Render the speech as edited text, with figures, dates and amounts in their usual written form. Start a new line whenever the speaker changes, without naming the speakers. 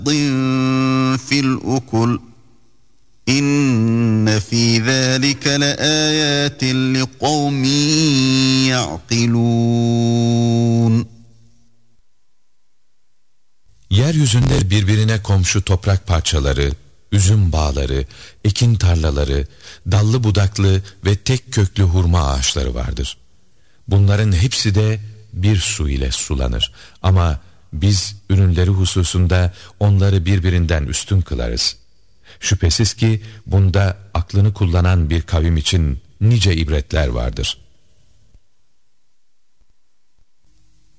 فِي الْأُكُلِ İnne fî zâlike leâyâtin liqavmin ya'qilûn.
Yeryüzünde birbirine komşu toprak parçaları, üzüm bağları, ekin tarlaları, dallı budaklı ve tek köklü hurma ağaçları vardır. Bunların hepsi de bir su ile sulanır. Ama biz ürünleri hususunda onları birbirinden üstün kılarız. Şüphesiz ki bunda aklını kullanan bir kavim için nice ibretler vardır.